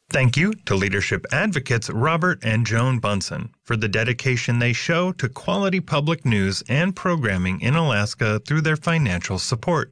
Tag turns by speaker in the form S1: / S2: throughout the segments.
S1: Thank you to leadership advocates Robert and Joan Bunson for the dedication they show to quality public news and programming in Alaska through their financial support.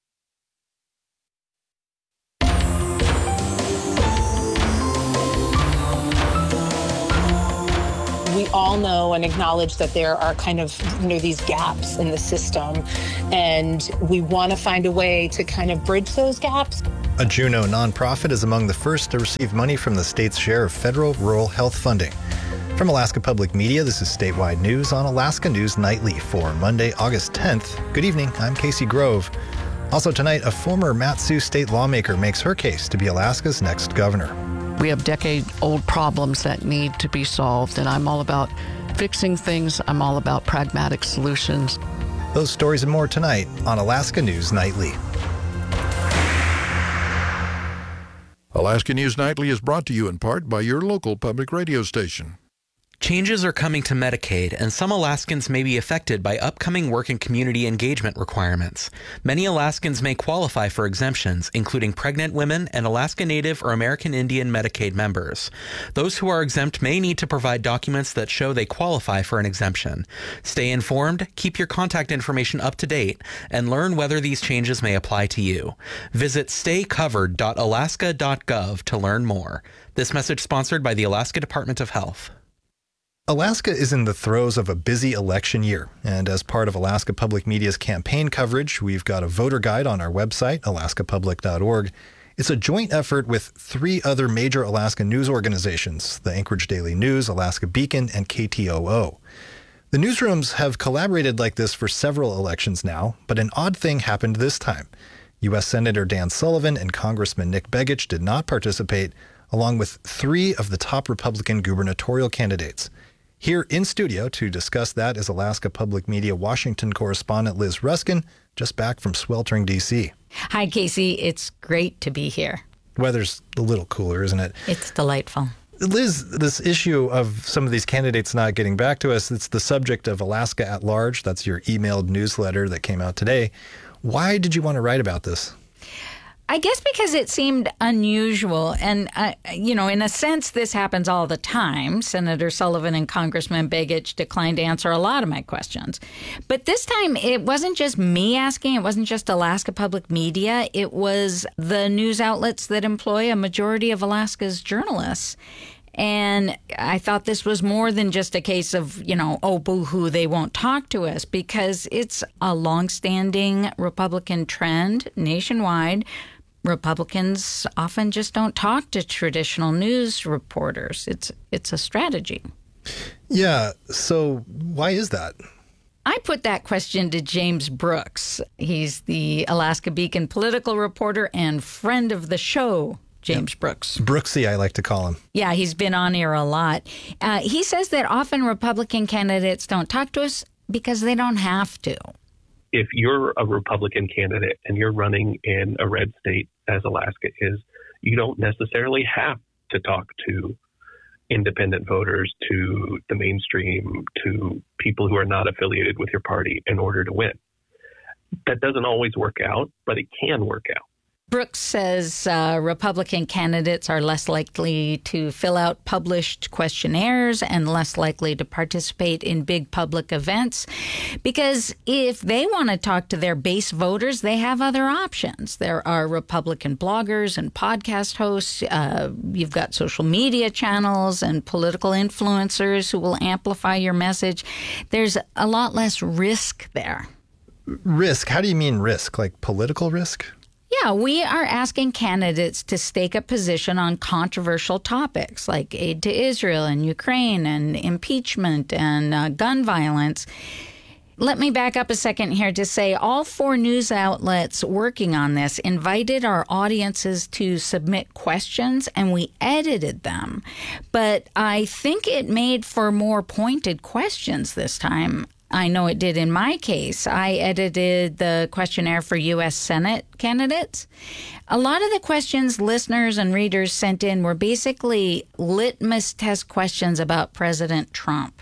S2: We all know and acknowledge that there are kind of, these gaps in the system, and we want to find a way to kind of bridge those gaps.
S3: A Juneau nonprofit is among the first to receive money from the state's share of federal rural health funding. From Alaska Public Media, this is Statewide News on Alaska News Nightly for Monday, August 10th. Good evening, I'm Casey Grove. Also tonight, a former Mat-Su state lawmaker makes her case to be Alaska's next governor.
S4: We have decade-old problems that need to be solved, and I'm all about fixing things. I'm all about pragmatic solutions.
S3: Those stories and more tonight on Alaska News Nightly.
S5: Alaska News Nightly is brought to you in part by your local public radio station.
S6: Changes are coming to Medicaid, and some Alaskans may be affected by upcoming work and community engagement requirements. Many Alaskans may qualify for exemptions, including pregnant women and Alaska Native or American Indian Medicaid members. Those who are exempt may need to provide documents that show they qualify for an exemption. Stay informed, keep your contact information up to date, and learn whether these changes may apply to you. Visit staycovered.alaska.gov to learn more. This message sponsored by the Alaska Department of Health.
S3: Alaska is in the throes of a busy election year, and as part of Alaska Public Media's campaign coverage, we've got a voter guide on our website, alaskapublic.org. It's a joint effort with 3 other major Alaska news organizations, the Anchorage Daily News, Alaska Beacon, and KTOO. The newsrooms have collaborated like this for several elections now, but an odd thing happened this time. U.S. Senator Dan Sullivan and Congressman Nick Begich did not participate, along with 3 of the top Republican gubernatorial candidates. Here in studio to discuss that is Alaska Public Media Washington correspondent Liz Ruskin, just back from sweltering D.C.
S7: Hi, Casey. It's great to be here.
S3: Weather's a little cooler, isn't it?
S7: It's delightful.
S3: Liz, this issue of some of these candidates not getting back to us, it's the subject of Alaska at Large. That's your emailed newsletter that came out today. Why did you want to write about this?
S7: I guess because it seemed unusual. And, in a sense, this happens all the time. Senator Sullivan and Congressman Begich declined to answer a lot of my questions. But this time, it wasn't just me asking. It wasn't just Alaska Public Media. It was the news outlets that employ a majority of Alaska's journalists. And I thought this was more than just a case of, oh, boo-hoo, they won't talk to us, because it's a longstanding Republican trend nationwide. Republicans often just don't talk to traditional news reporters. It's a strategy.
S3: Yeah, so why is that?
S7: I put that question to James Brooks. He's the Alaska Beacon political reporter and friend of the show. James Brooks.
S3: Brooksy, I like to call him.
S7: Yeah, he's been on air a lot. He says that often Republican candidates don't talk to us because they don't have to.
S8: If you're a Republican candidate and you're running in a red state, as Alaska is, you don't necessarily have to talk to independent voters, to the mainstream, to people who are not affiliated with your party in order to win. That doesn't always work out, but it can work out.
S7: Brooks says Republican candidates are less likely to fill out published questionnaires and less likely to participate in big public events because if they want to talk to their base voters, they have other options. There are Republican bloggers and podcast hosts. You've got social media channels and political influencers who will amplify your message. There's a lot less risk there.
S3: Risk? How do you mean risk? Like political risk?
S7: Yeah, we are asking candidates to stake a position on controversial topics like aid to Israel and Ukraine and impeachment and gun violence. Let me back up a second here to say all 4 news outlets working on this invited our audiences to submit questions, and we edited them. But I think it made for more pointed questions this time. I know it did in my case. I edited the questionnaire for U.S. Senate candidates. A lot of the questions listeners and readers sent in were basically litmus test questions about President Trump.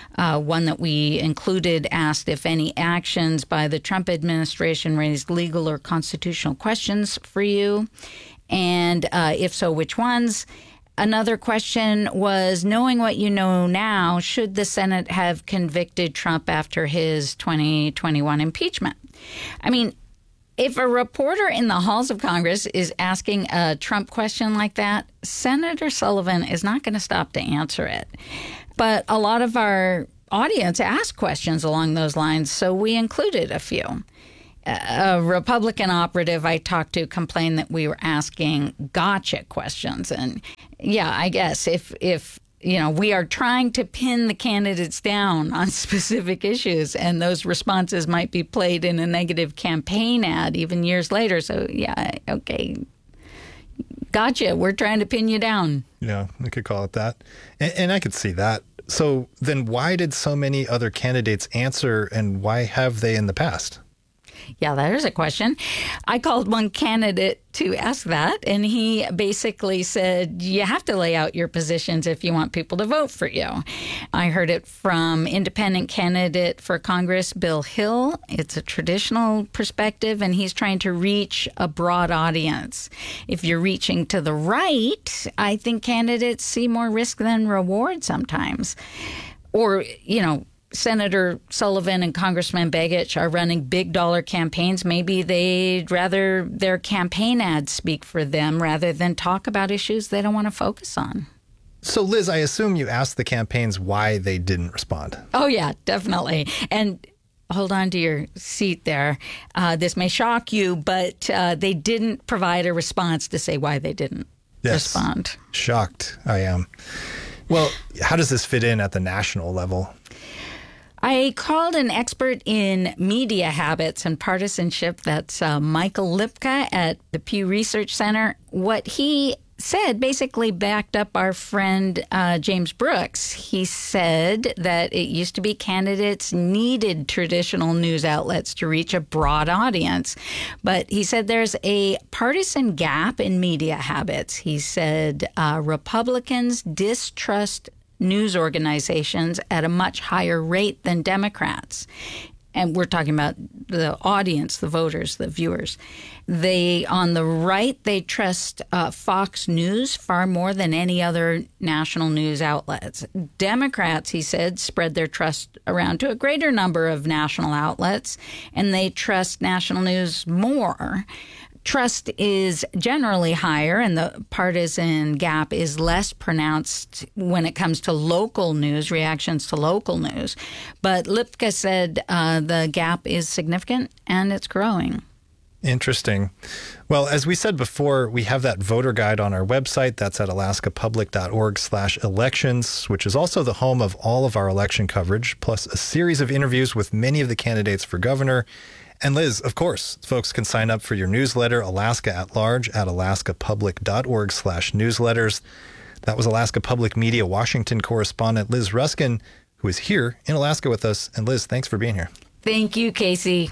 S7: One that we included asked if any actions by the Trump administration raised legal or constitutional questions for you, and if so, which ones. Another question was, knowing what you know now, should the Senate have convicted Trump after his 2021 impeachment? I mean, if a reporter in the halls of Congress is asking a Trump question like that, Senator Sullivan is not going to stop to answer it. But a lot of our audience asked questions along those lines, so we included a few. A Republican operative I talked to complained that we were asking gotcha questions. And yeah, I guess if we are trying to pin the candidates down on specific issues, and those responses might be played in a negative campaign ad even years later. So, yeah, okay, gotcha. We're trying to pin you down.
S3: Yeah, we could call it that. And I could see that. So then why did so many other candidates answer, and why have they in the past?
S7: Yeah, there's a question. I called one candidate to ask that, and he basically said, you have to lay out your positions if you want people to vote for you. I heard it from independent candidate for Congress, Bill Hill. It's a traditional perspective, and he's trying to reach a broad audience. If you're reaching to the right, I think candidates see more risk than reward sometimes. Or, Senator Sullivan and Congressman Begich are running big dollar campaigns. Maybe they'd rather their campaign ads speak for them rather than talk about issues they don't want to focus on.
S3: So, Liz, I assume you asked the campaigns why they didn't respond.
S7: Oh, yeah, definitely. And hold on to your seat there. This may shock you, but they didn't provide a response to say why they didn't respond.
S3: Shocked I am. Well, how does this fit in at the national level?
S7: I called an expert in media habits and partisanship. That's Michael Lipka at the Pew Research Center. What he said basically backed up our friend James Brooks. He said that it used to be candidates needed traditional news outlets to reach a broad audience. But he said there's a partisan gap in media habits. He said Republicans distrust news organizations at a much higher rate than Democrats. And we're talking about the audience, the voters, the viewers. On the right, they trust Fox News far more than any other national news outlets. Democrats, he said, spread their trust around to a greater number of national outlets, and they trust national news more. Trust is generally higher, and the partisan gap is less pronounced when it comes to local news, reactions to local news. But Lipka said the gap is significant, and it's growing.
S3: Interesting. Well, as we said before, we have that voter guide on our website. That's at alaskapublic.org/elections, which is also the home of all of our election coverage, plus a series of interviews with many of the candidates for governor. And Liz, of course, folks can sign up for your newsletter, Alaska at Large, at alaskapublic.org/newsletters. That was Alaska Public Media Washington correspondent Liz Ruskin, who is here in Alaska with us. And Liz, thanks for being here.
S7: Thank you, Casey.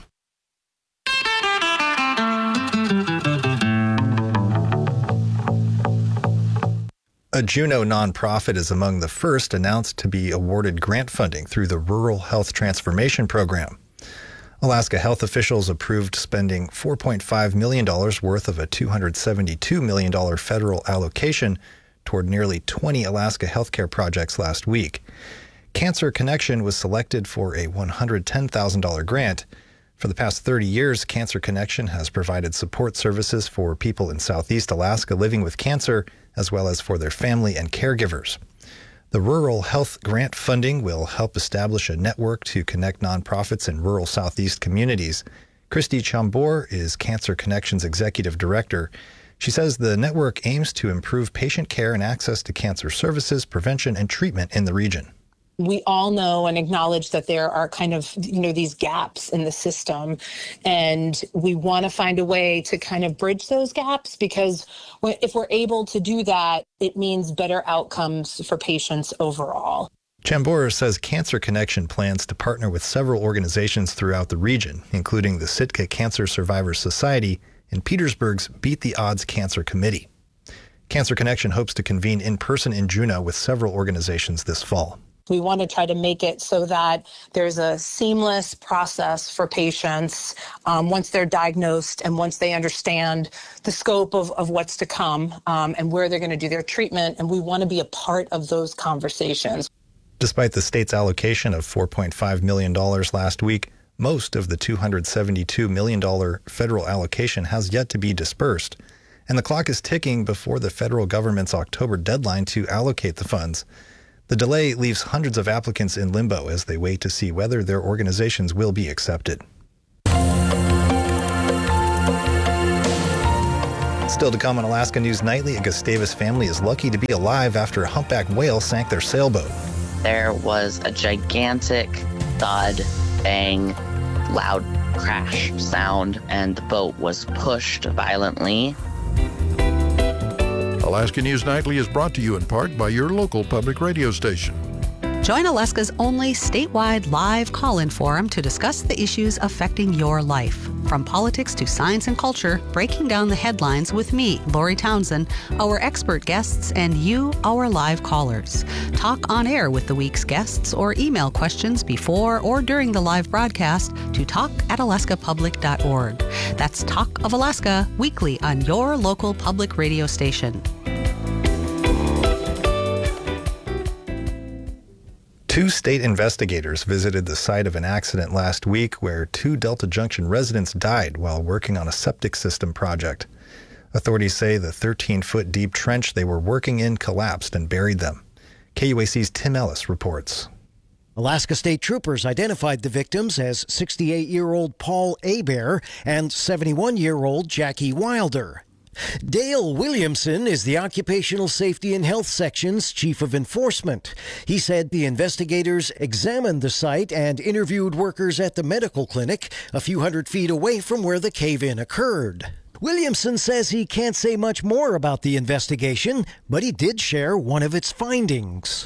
S3: A Juneau nonprofit is among the first announced to be awarded grant funding through the Rural Health Transformation Program. Alaska health officials approved spending $4.5 million worth of a $272 million federal allocation toward nearly 20 Alaska healthcare projects last week. Cancer Connection was selected for a $110,000 grant. For the past 30 years, Cancer Connection has provided support services for people in Southeast Alaska living with cancer, as well as for their family and caregivers. The Rural Health Grant funding will help establish a network to connect nonprofits in rural Southeast communities. Christy Chambor is Cancer Connection's executive director. She says the network aims to improve patient care and access to cancer services, prevention, and treatment in the region.
S2: We all know and acknowledge that there are kind of, these gaps in the system. And we want to find a way to kind of bridge those gaps, because if we're able to do that, it means better outcomes for patients overall.
S3: Chambor says Cancer Connection plans to partner with several organizations throughout the region, including the Sitka Cancer Survivors Society and Petersburg's Beat the Odds Cancer Committee. Cancer Connection hopes to convene in person in Juneau with several organizations this fall.
S2: We want to try to make it so that there's a seamless process for patients once they're diagnosed and once they understand the scope of what's to come and where they're going to do their treatment. And we want to be a part of those conversations.
S3: Despite the state's allocation of $4.5 million last week, most of the $272 million federal allocation has yet to be dispersed. And the clock is ticking before the federal government's October deadline to allocate the funds. The delay leaves hundreds of applicants in limbo as they wait to see whether their organizations will be accepted. Still to come on Alaska News Nightly, a Gustavus family is lucky to be alive after a humpback whale sank their sailboat.
S9: There was a gigantic thud, bang, loud crash sound, and the boat was pushed violently.
S5: Alaska News Nightly is brought to you in part by your local public radio station.
S10: Join Alaska's only statewide live call-in forum to discuss the issues affecting your life. From politics to science and culture, breaking down the headlines with me, Lori Townsend, our expert guests, and you, our live callers. Talk on air with the week's guests or email questions before or during the live broadcast to talk@alaskapublic.org. That's Talk of Alaska, weekly on your local public radio station.
S3: Two state investigators visited the site of an accident last week where two Delta Junction residents died while working on a septic system project. Authorities say the 13-foot deep trench they were working in collapsed and buried them. KUAC's Tim Ellis reports.
S11: Alaska State Troopers identified the victims as 68-year-old Paul Hebert and 71-year-old Jackie Wilder. Dale Williamson is the Occupational Safety and Health Section's Chief of Enforcement. He said the investigators examined the site and interviewed workers at the medical clinic a few hundred feet away from where the cave-in occurred. Williamson says he can't say much more about the investigation, but he did share one of its findings.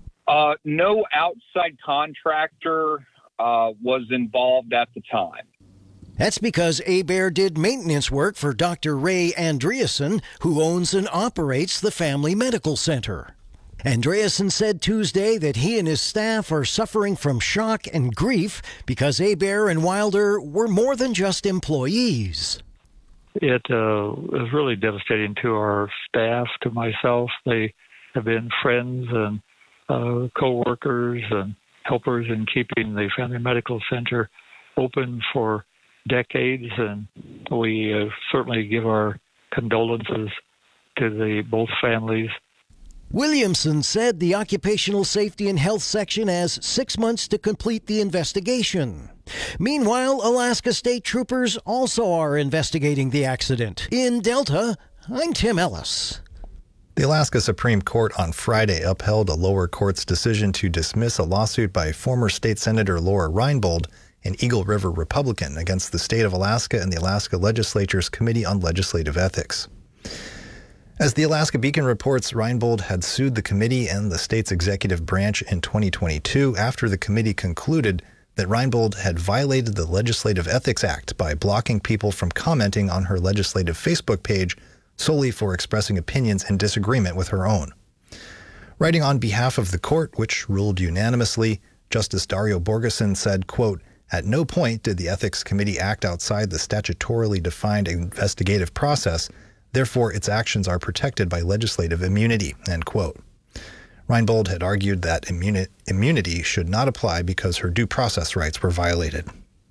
S12: No outside contractor was involved at the time.
S11: That's because Hebert did maintenance work for Dr. Ray Andreasen, who owns and operates the Family Medical Center. Andreasen said Tuesday that he and his staff are suffering from shock and grief because Hebert and Wilder were more than just employees.
S13: It was really devastating to our staff, to myself. They have been friends and co-workers and helpers in keeping the Family Medical Center open for decades, and we certainly give our condolences to both families.
S11: Williamson said the Occupational Safety and Health Section has 6 months to complete the investigation. Meanwhile, Alaska State Troopers also are investigating the accident. In Delta, I'm Tim Ellis.
S3: The Alaska Supreme Court on Friday upheld a lower court's decision to dismiss a lawsuit by former State Senator Laura Reinbold, an Eagle River Republican, against the state of Alaska and the Alaska Legislature's Committee on Legislative Ethics. As the Alaska Beacon reports, Reinbold had sued the committee and the state's executive branch in 2022 after the committee concluded that Reinbold had violated the Legislative Ethics Act by blocking people from commenting on her legislative Facebook page solely for expressing opinions in disagreement with her own. Writing on behalf of the court, which ruled unanimously, Justice Dario Borgeson said, quote, "At no point did the Ethics Committee act outside the statutorily defined investigative process. Therefore, its actions are protected by legislative immunity," end quote. Reinbold had argued that immunity should not apply because her due process rights were violated.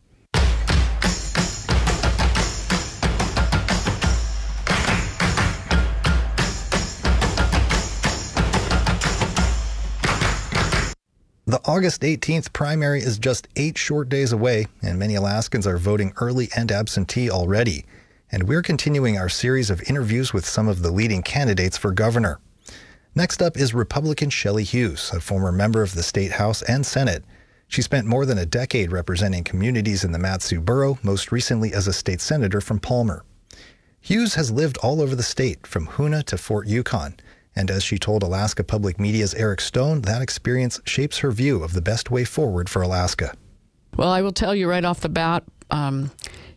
S3: The August 18th primary is just 8 short days away, and many Alaskans are voting early and absentee already. And we're continuing our series of interviews with some of the leading candidates for governor. Next up is Republican Shelley Hughes, a former member of the State House and Senate. She spent more than a decade representing communities in the Mat-Su Borough, most recently as a state senator from Palmer. Hughes has lived all over the state, from Hoonah to Fort Yukon. And as she told Alaska Public Media's Eric Stone, that experience shapes her view of the best way forward for Alaska.
S4: Well, I will tell you right off the bat,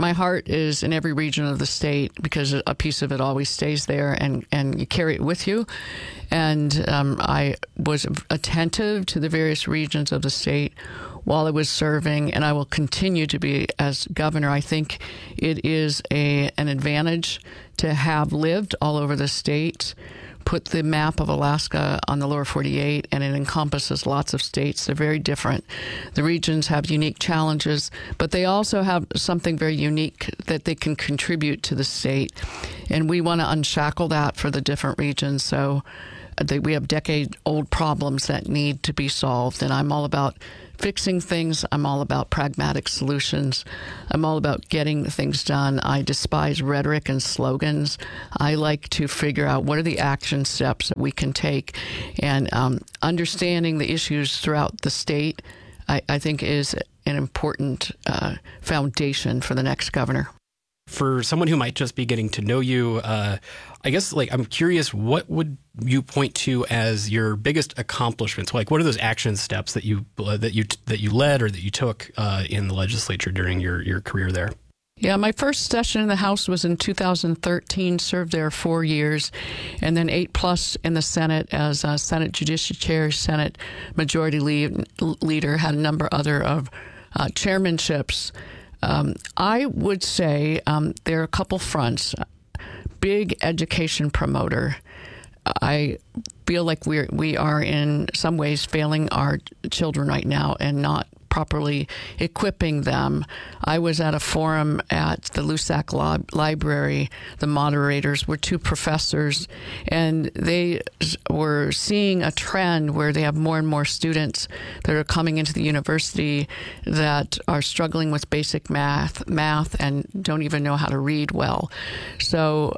S4: My heart is in every region of the state because a piece of it always stays there and you carry it with you. And I was attentive to the various regions of the state while I was serving, and I will continue to be as governor. I think it is an advantage to have lived all over the state, put the map of Alaska on the lower 48, and it encompasses lots of states. They're very different. The regions have unique challenges, but they also have something very unique that they can contribute to the state. And we want to unshackle that for the different regions. So we have decade-old problems that need to be solved, and I'm all about fixing things. I'm all about pragmatic solutions. I'm all about getting things done. I despise rhetoric and slogans. I like to figure out what are the action steps that we can take, and understanding the issues throughout the state, I think, is an important foundation for the next governor.
S14: For someone who might just be getting to know you, I guess, I'm curious, what would you point to as your biggest accomplishments? What are those action steps that you led or that you took in the legislature during your career there?
S4: Yeah, my first session in the House was in 2013, served there 4 years, and then 8+ in the Senate as Senate Judiciary Chair, Senate Majority Leader, had a number other of chairmanships. I would say there are a couple fronts. Big education promoter. I feel like we are in some ways failing our children right now and not properly equipping them. I was at a forum at the Lusac Library. The moderators were 2 professors, and they were seeing a trend where they have more and more students that are coming into the university that are struggling with basic math, and don't even know how to read well. So,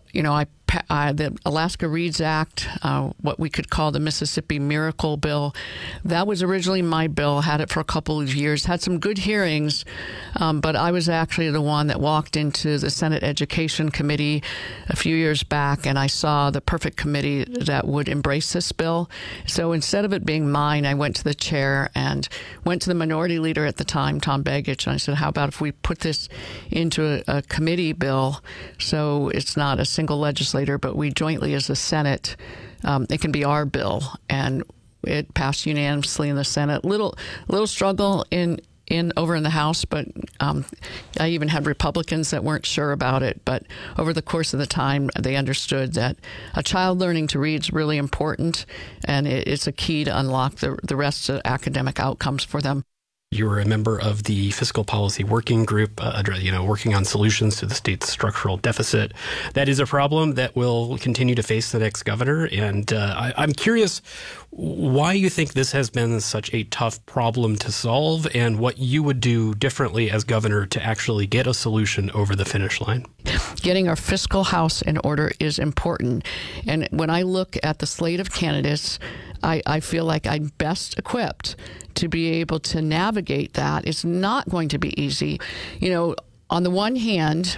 S4: the Alaska Reads Act, what we could call the Mississippi Miracle Bill, that was originally my bill, had it for a couple of years, had some good hearings, but I was actually the one that walked into the Senate Education Committee a few years back, and I saw the perfect committee that would embrace this bill. So instead of it being mine, I went to the chair and went to the minority leader at the time, Tom Begich, and I said, how about if we put this into a committee bill so it's not a single legislator, but we jointly as the Senate, it can be our bill. And it passed unanimously in the Senate. Little struggle over in the House, but I even had Republicans that weren't sure about it. But over the course of the time, they understood that a child learning to read is really important, and it's a key to unlock the rest of academic outcomes for them.
S14: You were a member of the Fiscal Policy Working Group, working on solutions to the state's structural deficit. That is a problem that will continue to face the next governor. And I'm curious why you think this has been such a tough problem to solve and what you would do differently as governor to actually get a solution over the finish line.
S4: Getting our fiscal house in order is important. And when I look at the slate of candidates, I feel like I'm best equipped to be able to navigate that. It's not going to be easy. On the one hand,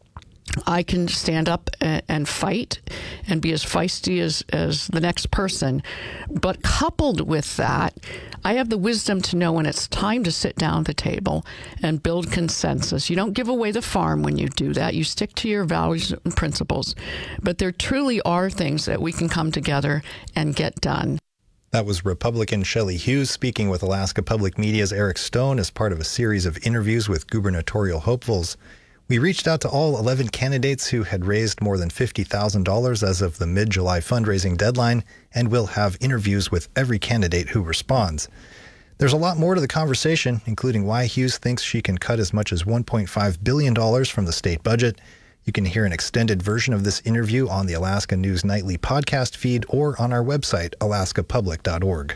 S4: I can stand up and fight and be as feisty as the next person. But coupled with that, I have the wisdom to know when it's time to sit down at the table and build consensus. You don't give away the farm when you do that. You stick to your values and principles. But there truly are things that we can come together and get done.
S3: That was Republican Shelley Hughes speaking with Alaska Public Media's Eric Stone as part of a series of interviews with gubernatorial hopefuls. We reached out to all 11 candidates who had raised more than $50,000 as of the mid-July fundraising deadline, and we'll have interviews with every candidate who responds. There's a lot more to the conversation, including why Hughes thinks she can cut as much as $1.5 billion from the state budget. You can hear an extended version of this interview on the Alaska News Nightly podcast feed or on our website, alaskapublic.org.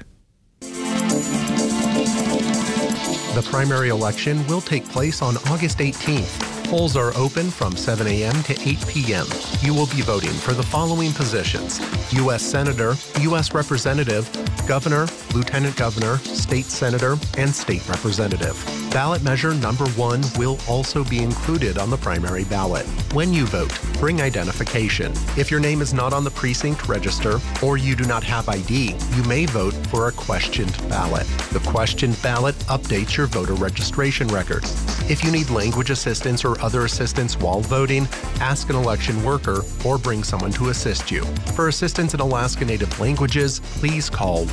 S15: The primary election will take place on August 18th. Polls are open from 7 a.m. to 8 p.m. You will be voting for the following positions: U.S. Senator, U.S. Representative, Governor, lieutenant governor, state senator, and state representative. Ballot measure number 1 will also be included on the primary ballot. When you vote, bring identification. If your name is not on the precinct register or you do not have ID, you may vote for a questioned ballot. The questioned ballot updates your voter registration records. If you need language assistance or other assistance while voting, ask an election worker or bring someone to assist you. For assistance in Alaska Native languages, please call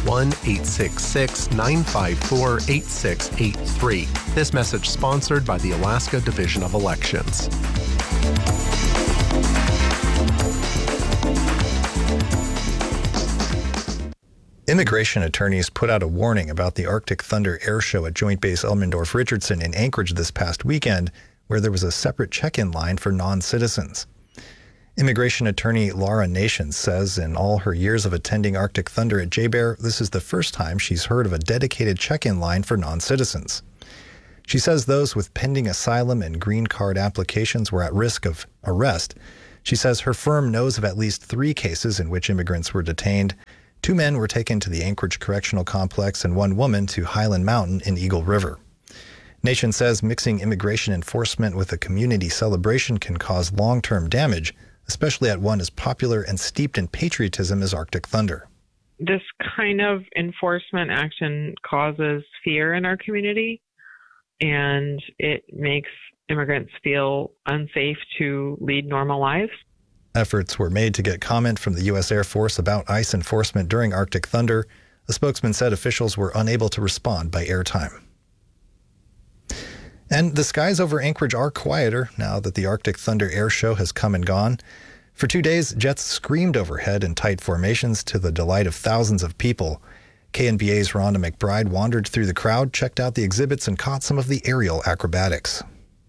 S15: 1-866-954-8683. This message sponsored by the Alaska Division of Elections.
S3: Immigration attorneys put out a warning about the Arctic Thunder Air Show at Joint Base Elmendorf-Richardson in Anchorage this past weekend, where there was a separate check-in line for non-citizens. Immigration attorney Laura Nations says in all her years of attending Arctic Thunder at JBER, this is the first time she's heard of a dedicated check-in line for non-citizens. She says those with pending asylum and green card applications were at risk of arrest. She says her firm knows of at least 3 cases in which immigrants were detained. 2 men were taken to the Anchorage Correctional Complex and 1 woman to Highland Mountain in Eagle River. Nation says mixing immigration enforcement with a community celebration can cause long-term damage, especially at one as popular and steeped in patriotism as Arctic Thunder.
S16: This kind of enforcement action causes fear in our community, and it makes immigrants feel unsafe to lead normal lives.
S3: Efforts were made to get comment from the U.S. Air Force about ICE enforcement during Arctic Thunder. A spokesman said officials were unable to respond by airtime. And the skies over Anchorage are quieter now that the Arctic Thunder Air Show has come and gone. For 2 days, jets screamed overhead in tight formations to the delight of thousands of people. KNBA's Rhonda McBride wandered through the crowd, checked out the exhibits, and caught some of the aerial acrobatics.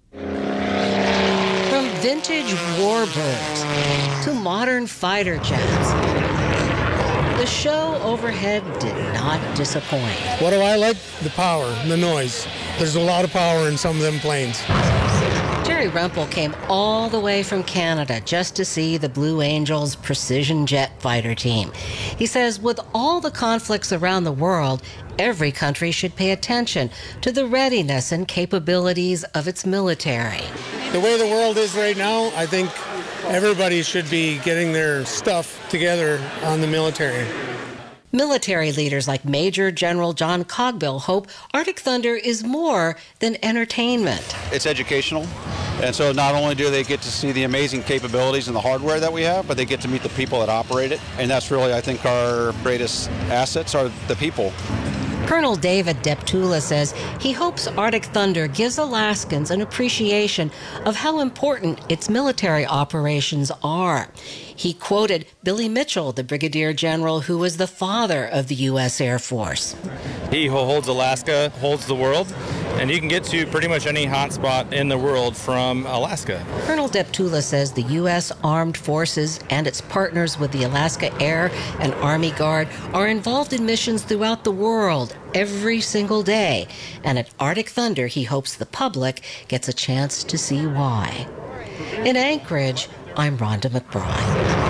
S17: From vintage warbirds to modern fighter jets, the show overhead did not disappoint.
S18: What do I like? The power, the noise. There's a lot of power in some of them planes.
S17: Jerry Rumpel came all the way from Canada just to see the Blue Angels precision jet fighter team. He says with all the conflicts around the world, every country should pay attention to the readiness and capabilities of its military.
S18: The way the world is right now, I think everybody should be getting their stuff together on the military.
S17: Military leaders like Major General John Cogbill hope Arctic Thunder is more than entertainment.
S19: It's educational, and so not only do they get to see the amazing capabilities and the hardware that we have, but they get to meet the people that operate it, and that's really, I think, our greatest assets are the people.
S17: Colonel David Deptula says he hopes Arctic Thunder gives Alaskans an appreciation of how important its military operations are. He quoted Billy Mitchell, the brigadier general who was the father of the U.S. Air Force.
S20: He who holds Alaska holds the world, and you can get to pretty much any hotspot in the world from Alaska.
S17: Colonel Deptula says the U.S. Armed Forces and its partners with the Alaska Air and Army Guard are involved in missions throughout the world every single day. And at Arctic Thunder, he hopes the public gets a chance to see why. In Anchorage, I'm Rhonda McBride.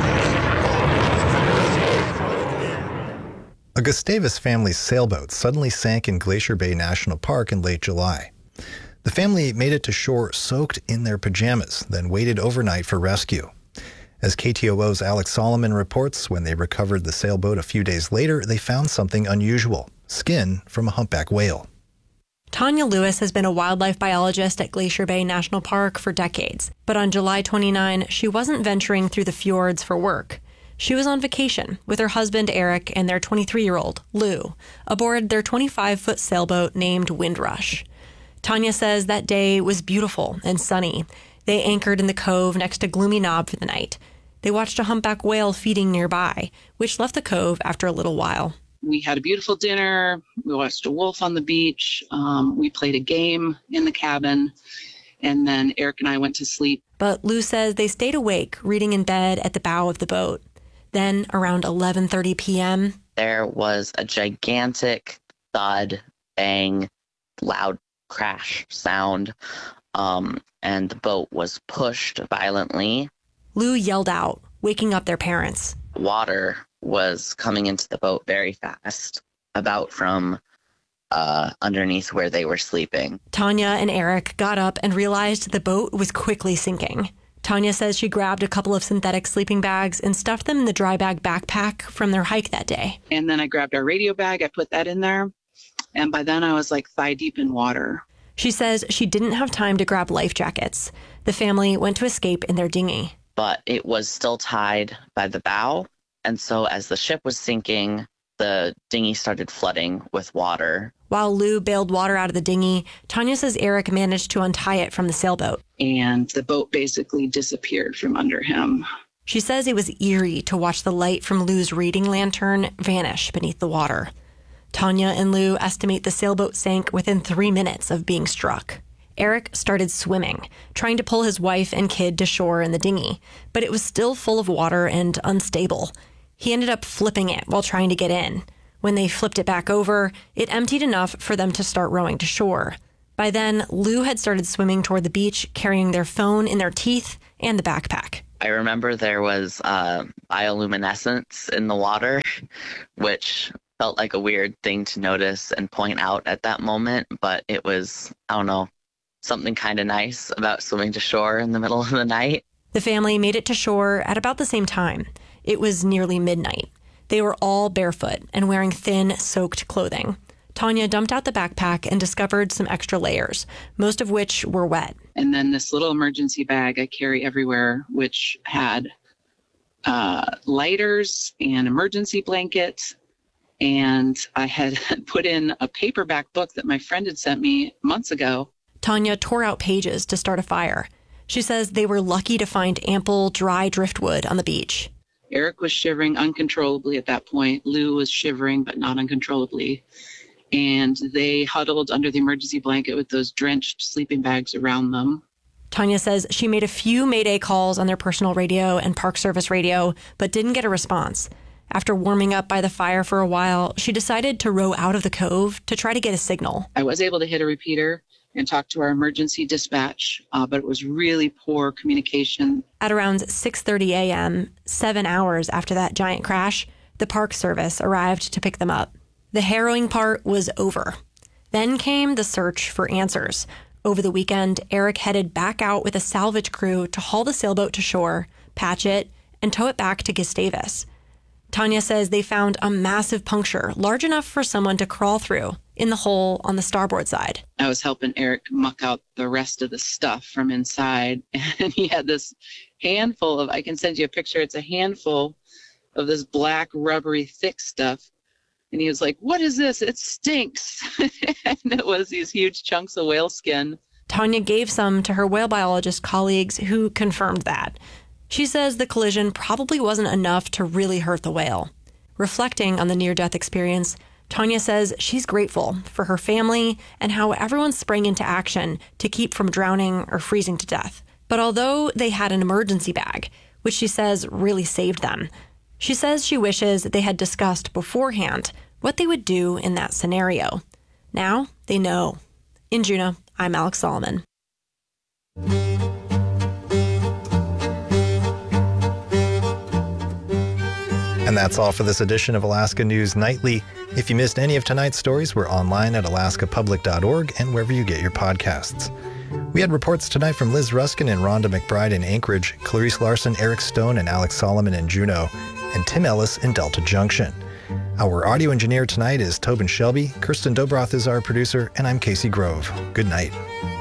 S3: A Gustavus family sailboat suddenly sank in Glacier Bay National Park in late July. The family made it to shore soaked in their pajamas, then waited overnight for rescue. As KTOO's Alex Solomon reports, when they recovered the sailboat a few days later, they found something unusual: skin from a humpback whale.
S21: Tanya Lewis has been a wildlife biologist at Glacier Bay National Park for decades, but on July 29, she wasn't venturing through the fjords for work. She was on vacation with her husband Eric and their 23-year-old, Lou, aboard their 25-foot sailboat named Windrush. Tanya says that day was beautiful and sunny. They anchored in the cove next to Gloomy Knob for the night. They watched a humpback whale feeding nearby, which left the cove after a little while.
S22: We had a beautiful dinner. We watched a wolf on the beach. We played a game in the cabin. And then Eric and I went to sleep.
S21: But Lou says they stayed awake, reading in bed at the bow of the boat. Then, around 11:30 p.m.,
S9: there was a gigantic thud, bang, loud crash sound, and the boat was pushed violently.
S21: Lou yelled out, waking up their parents.
S9: Water was coming into the boat very fast. about from underneath where they were sleeping.
S21: Tanya and Eric got up and realized the boat was quickly sinking. Tanya says she grabbed a couple of synthetic sleeping bags and stuffed them in the dry bag backpack from their hike that day.
S22: And then I grabbed our radio bag. I put that in there. And by then I was like thigh deep in water.
S21: She says she didn't have time to grab life jackets. The family went to escape in their dinghy.
S9: But it was still tied by the bow. And so as the ship was sinking, the dinghy started flooding with water.
S21: While Lou bailed water out of the dinghy, Tanya says Eric managed to untie it from the sailboat.
S22: And the boat basically disappeared from under him.
S21: She says it was eerie to watch the light from Lou's reading lantern vanish beneath the water. Tanya and Lou estimate the sailboat sank within 3 minutes of being struck. Eric started swimming, trying to pull his wife and kid to shore in the dinghy, but it was still full of water and unstable. He ended up flipping it while trying to get in. When they flipped it back over, it emptied enough for them to start rowing to shore. By then, Lou had started swimming toward the beach, carrying their phone in their teeth and the backpack.
S9: I remember there was bioluminescence in the water, which felt like a weird thing to notice and point out at that moment, but it was, I don't know, something kind of nice about swimming to shore in the middle of the night.
S21: The family made it to shore at about the same time. It was nearly midnight. They were all barefoot and wearing thin, soaked clothing. Tanya dumped out the backpack and discovered some extra layers, most of which were wet.
S22: And then this little emergency bag I carry everywhere, which had lighters and emergency blankets. And I had put in a paperback book that my friend had sent me months ago.
S21: Tanya tore out pages to start a fire. She says they were lucky to find ample, dry driftwood on the beach.
S22: Eric was shivering uncontrollably at that point. Lou was shivering, but not uncontrollably. And they huddled under the emergency blanket with those drenched sleeping bags around them.
S21: Tanya says she made a few Mayday calls on their personal radio and Park Service radio, but didn't get a response. After warming up by the fire for a while, she decided to row out of the cove to try to get a signal.
S22: I was able to hit a repeater and talk to our emergency dispatch, but it was really poor communication.
S21: At around 6:30 a.m., 7 hours after that giant crash, the Park Service arrived to pick them up. The harrowing part was over. Then came the search for answers. Over the weekend, Eric headed back out with a salvage crew to haul the sailboat to shore, patch it, and tow it back to Gustavus. Tanya says they found a massive puncture large enough for someone to crawl through in the hole on the starboard side.
S22: I was helping Eric muck out the rest of the stuff from inside, and he had this handful of, I can send you a picture, it's a handful of this black, rubbery, thick stuff. And he was like, "What is this? It stinks." And it was these huge chunks of whale skin.
S21: Tanya gave some to her whale biologist colleagues who confirmed that. She says the collision probably wasn't enough to really hurt the whale. Reflecting on the near-death experience, Tanya says she's grateful for her family and how everyone sprang into action to keep from drowning or freezing to death. But although they had an emergency bag, which she says really saved them, she says she wishes they had discussed beforehand what they would do in that scenario. Now they know. In Juneau, I'm Alex Solomon.
S3: And that's all for this edition of Alaska News Nightly. If you missed any of tonight's stories, we're online at alaskapublic.org and wherever you get your podcasts. We had reports tonight from Liz Ruskin and Rhonda McBride in Anchorage, Clarice Larson, Eric Stone, and Alex Solomon in Juneau, and Tim Ellis in Delta Junction. Our audio engineer tonight is Tobin Shelby, Kirsten Dobroth is our producer, and I'm Casey Grove. Good night.